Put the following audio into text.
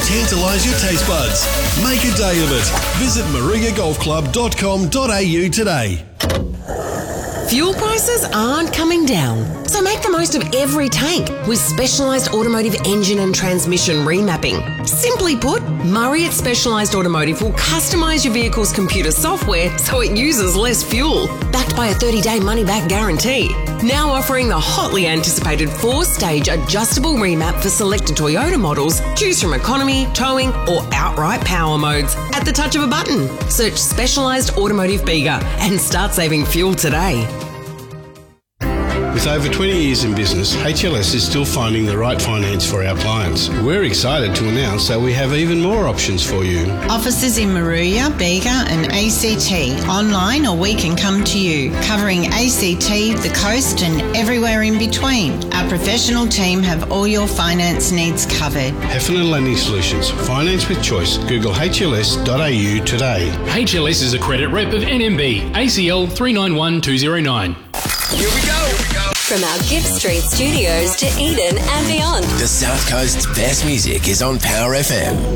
tantalise your taste buds. Make a day of it. Visit marigagolfclub.com.au today. Fuel prices aren't coming down, so make the most of every tank with Specialised Automotive engine and transmission remapping. Simply put, Murray at Specialised Automotive will customise your vehicle's computer software so it uses less fuel, backed by a 30-day money-back guarantee. Now offering the hotly anticipated 4-stage adjustable remap for selected Toyota models, choose from economy, towing or outright power modes at the touch of a button. Search Specialised Automotive Bega and start saving fuel today. With over 20 years in business, HLS is still finding the right finance for our clients. We're excited to announce that we have even more options for you. Offices in Moruya, Bega and ACT. Online or we can come to you. Covering ACT, the coast and everywhere in between. Our professional team have all your finance needs covered. Heffernan Lending Solutions. Finance with choice. Google hls.au today. HLS is a credit rep of NMB, ACL 391209. Here we go. From our Gift Street studios to Eden and beyond. The South Coast's best music is on Power FM.